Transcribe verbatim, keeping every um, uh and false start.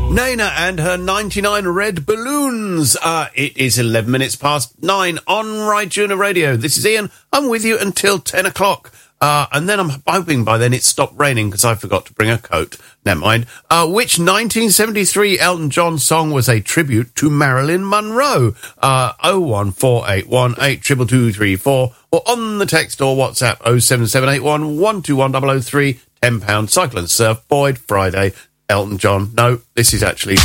Nana and her ninety-nine red balloons. Uh, it is eleven minutes past nine on Right-Tuner Radio. This is Ian. I'm with you until ten o'clock. Uh, and then I'm hoping by then it's stopped raining because I forgot to bring a coat. Never mind. Uh, which nineteen seventy-three Elton John song was a tribute to Marilyn Monroe? Uh, oh one four eight one eight two two two three four or on the text or WhatsApp oh seven seven eight one one two one zero zero three. ten pounds Cycle and Surf Boyd Friday. Elton John. No, this is actually